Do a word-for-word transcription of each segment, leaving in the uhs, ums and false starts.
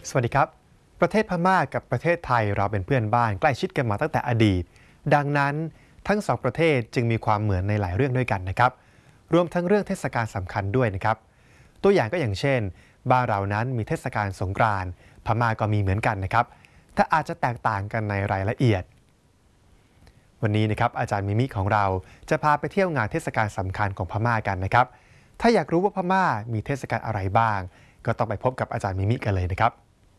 สวัสดีครับประเทศพม่ากับประเทศไทยเราเป็นเพื่อนบ้านใกล้ชิดกันมาตั้งแต่อดีตดังนั้นทั้งสองประเทศจึงมีความเหมือนในหลายเรื่องด้วยกันนะครับรวมทั้งเรื่องเทศกาลสำคัญด้วยนะครับตัวอย่างก็อย่างเช่นบ้านเรานั้นมีเทศกาลสงกรานต์พม่าก็มีเหมือนกันนะครับแต่อาจจะแตกต่างกันในรายละเอียดวันนี้นะครับอาจารย์มิมิของเราจะพาไปเที่ยวงานเทศกาลสำคัญของพม่ากันนะครับถ้าอยากรู้ว่าพม่ามีเทศกาลอะไรบ้างก็ต้องไปพบกับอาจารย์มิมิกันเลยนะครับ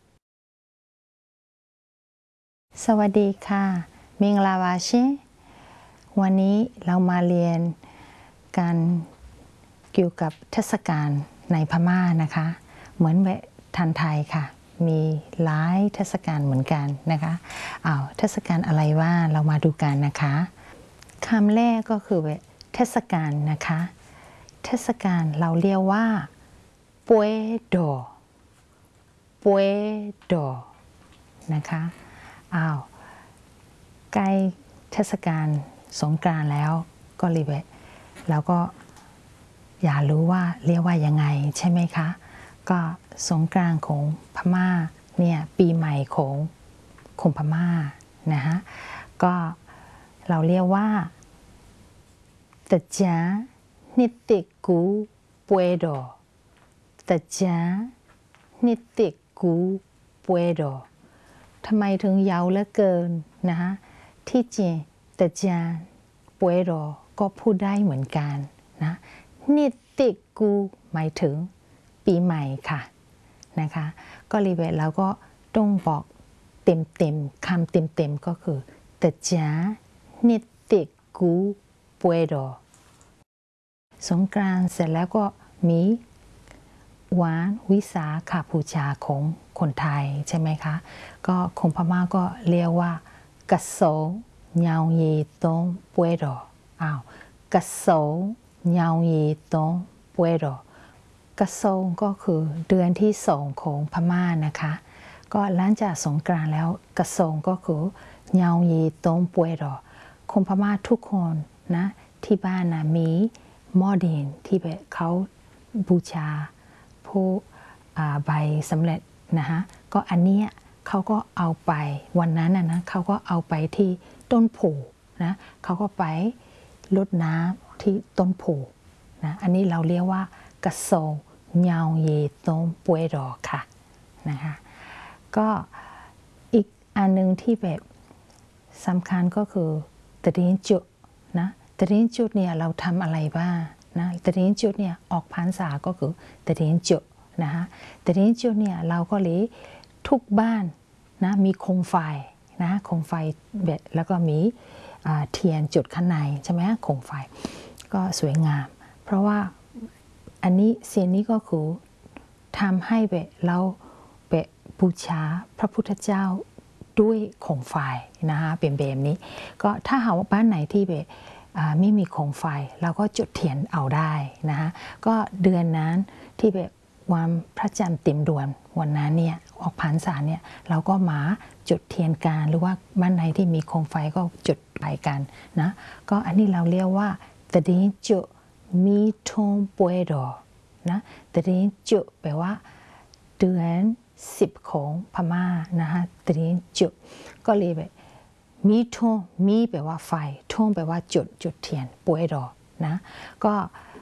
สวัสดีค่ะมิงลาวาชิวันนี้เรามาเรียนการเกี่ยวกับเทศกาลในพม่านะคะเหมือนแบบทันไทยค่ะมีหลายเทศกาลเหมือนกันนะคะอ้าวเทศกาลอะไรว่าเรามาดูกันนะคะคำแรกก็คือแบบเทศกาลนะคะเทศกาลเราเรียกว่าปวยดอปวยดอนะคะอ้าวใกล้เทศกาลสงกรานต์แล้วก็รีเวทแล้วก็อยากรู้ว่าเรียกว่ายังไงใช่ไหมคะก็สงกรานต์ของพม่าเนี่ยปีใหม่ของคนพม่านะฮะก็เราเรียกว่าตะจานิติกูปวยดอตะจานิติกูปวยดอทำไมถึงยาวเหลือเกินนะคะที่จริงตะจาปวยดอก็พูดได้เหมือนกันนะนิติกูหมายถึงปีใหม่ค่ะนะคะก็รีเวทเราก็ต้องบอกเต็มเต็มคำเต็มเต็มก็คือตะจานิติกูปวยดอสงกรานต์เสร็จแล้วก็มีวันวิสาขบูชาของคนไทยใช่ไหมคะก็คนพม่าก็เรียกว่ากะโสเยาเยตงปวยดออ้าวกะโสเยาเยตงปวยดอกะโสก็คือเดือนที่สองของพม่านะคะก็หลังจากสงกรานต์แล้วกะโสก็คือเยาเยตงปวยดอคนพม่าทุกคนนะที่บ้านนะมีหม้อดินที่แบบเขาบูชาผู้ใบสำเร็จนะคะก็อันนี้เขาก็เอาไปวันนั้นนะนะเขาก็เอาไปที่ต้นโพนะเขาก็ไปรดน้ำที่ต้นโพนะอันนี้เราเรียกว่ากะโสเยาเยตงปวยดอค่ะนะคะก็อีกอันนึงที่แบบสำคัญก็คือตะดินจุนะตะดินจุเนี่ยเราทำอะไรบ้างนะตะดินจุเนี่ยออกพรรษาก็คือตะดินจุนะคะตะดินจุเนี่ยเราก็เลยทุกบ้านนะมีโคมไฟนะโคมไฟแบบแล้วก็มีเทียนจุดข้างในใช่ไหมโคมไฟก็สวยงามเพราะว่าอันนี้สิ่งนี้ก็คือทำให้แบบเราแบบบูชาพระพุทธเจ้าด้วยโคมไฟนะคะเป็นแบบนี้ก็ถ้าหากว่าบ้านไหนที่แบบไม่มีโคมไฟเราก็จุดเทียนเอาได้นะคะก็เดือนนั้นที่แบบวันพระจันทร์เต็มดวงวันนั้นเนี่ยออกพรรษาเนี่ยเราก็มาจุดเทียนกันหรือว่าบ้านไหนที่มีโคมไฟก็จุดไปกันนะก็อันนี้เราเรียกว่าตะดินจุมีทงปวยดอนะตะดินจุแปลว่าเดือนสิบของพม่านะคะตะดินจุก็เลยแบบมีทงมีแปลว่าไฟทงแปลว่าจุดจุดเทียนปวยดอนะก็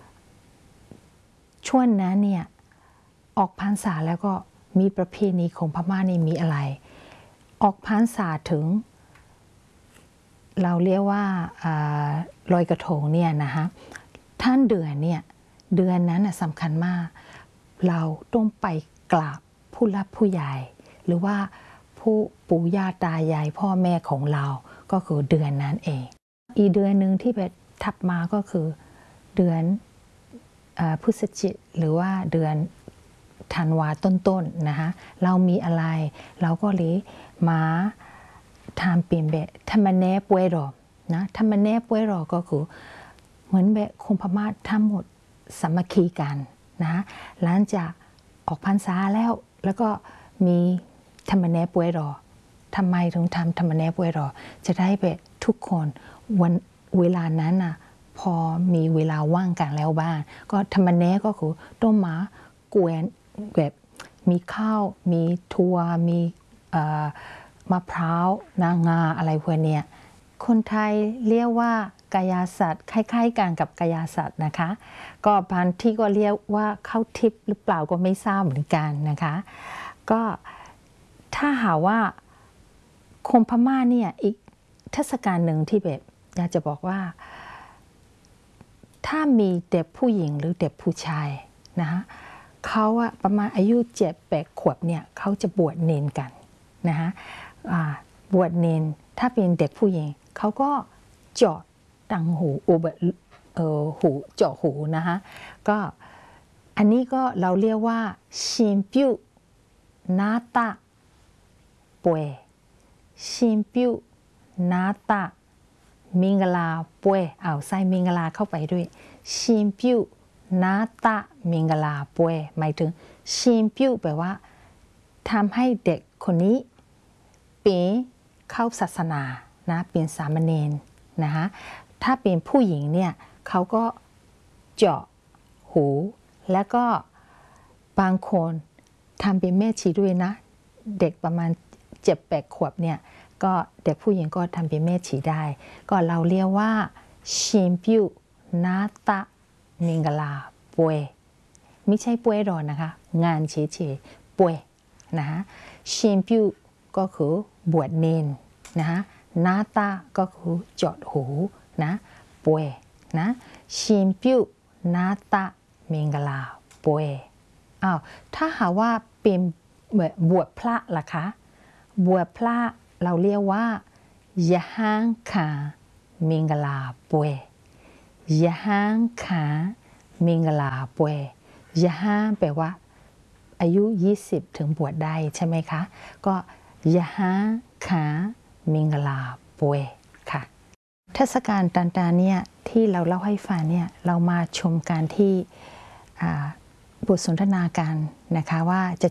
ช่วงนั้นเนี่ยออกพรรษาแล้วก็มีประเพณีของพม่านี่มีอะไรออกพรรษาถึงเราเรียกว่าลอยกระทงเนี่ยนะคะท่านเดือนเนี่ยเดือนนั้นสำคัญมากเราต้องไปกราบผู้รับผู้ใหญ่หรือว่าผู้ปู่ย่าตายายพ่อแม่ของเราก็คือเดือนนั้นเองอีกเดือนหนึ่งที่แบบทับมาก็คือเดือนพฤศจิกายนหรือว่าเดือนธันวาต้นๆ น, นะคะเรามีอะไรเราก็เลยมาทำเป็นแบบธรรมเนปวยรอนะธรรมเนปวยรอก็คือเหมือนแบบคนพม่าทั้งหมดสามัคคีกันนะหลังจากออกพรรษาแล้วแล้วก็มีธรรมเนปวยรอทำไมถึงทำธรรมเนปวยรอจะได้แบบทุกคนวันเวลานั้นน่ะพอมีเวลาว่างกันแล้วบ้างก็ธรรมเนก็คือต้องมากวนแบบมีข้าวมีถั่วมีมะพร้าวนางาอะไรพวกเนี้ยคนไทยเรียกว่ากายาศาสตร์คล้ายๆกันกับกายาศาสตร์นะคะก็บางที่ก็เรียกว่าข้าวทิพย์หรือเปล่าก็ไม่ทราบเหมือนกันนะคะก็ถ้าหาว่าคนพม่าเนี่ยอีกเทศกาลหนึ่งที่แบบอยากจะบอกว่าถ้ามีเด็กผู้หญิงหรือเด็กผู้ชายนะคะเขาอะประมาณอายุเจ็ดแปดขวบเนี่ยเขาจะบวชเนนกันนะคะบวชเนนถ้าเป็นเด็กผู้หญิงเขาก็เจาะตังหูอุบเออหูเจาะหูนะคะก็อันนี้ก็เราเรียกว่าชิมปิวนาตาป่วยชิมปิวนาตามิงกลาป่วยเอาใส่มิงกลาเข้าไปด้วยชิมปิวนาตามิงกลาป่วยหมายถึงชิมปิวแปลว่าทำให้เด็กคนนี้เป็นเข้าศาสนานะเป็นสามเณรนะคะถ้าเป็นผู้หญิงเนี่ยเขาก็เจาะหูแล้วก็บางคนทำเป็นแม่ชีด้วยนะเด็กประมาณเจ็ดแปดขวบเนี่ยก็เด็กผู้หญิงก็ทำเป็นแม่ชีได้ก็เราเรียกว่าชิมปิวนาตามิงกลาป่วยไม่ใช่ป่วยรอนนะคะงานเฉยๆป่วยนะคะชิมปิวก็คือบวชเนนนะคะนาตาก็คือเจาะหูนะป่วยนะชิมปิวนาตามิงกลาป่วยอ้าวถ้าหาว่าเป็นบวชพระล่ะคะบวชพระเราเรียกว่ายะฮังคามิงกลาป่วยยะฮังคามิงกลาป่วยยะฮังแปลว่าอายุยี่สิบถึงบวชได้ใช่ไหมคะก็ยะฮังคามิงกลาป่วยค่ะเทศกาลต่างๆเนี่ยที่เราเล่าให้ฟังเนี่ยเรามาชมการที่บทสนทนากันนะคะว่าจะ